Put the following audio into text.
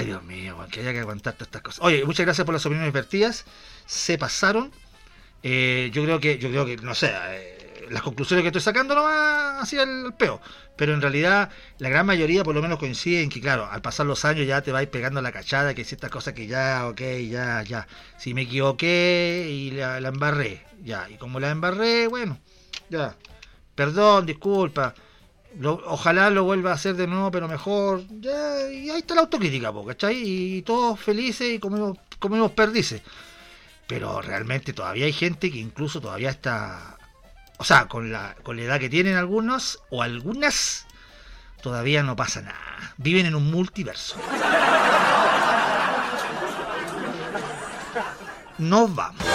Ay, Dios mío, que haya que aguantar todas estas cosas. Oye, muchas gracias por las opiniones vertidas. Se pasaron. Yo creo que, no sé, las conclusiones que estoy sacando no van así al peo. Pero en realidad, la gran mayoría por lo menos coincide en que, claro, al pasar los años ya te vais pegando la cachada, que hay ciertas cosas que ya, ok, ya. Si me equivoqué y la embarré, ya. Y como la embarré, bueno, ya. Perdón, disculpa. Ojalá lo vuelva a hacer de nuevo, pero mejor. Ya, y ahí está la autocrítica, ¿cachai? Y todos felices y comemos perdices. Pero realmente todavía hay gente que incluso todavía está. O sea, con la edad que tienen algunos o algunas, todavía no pasa nada. Viven en un multiverso. Nos vamos.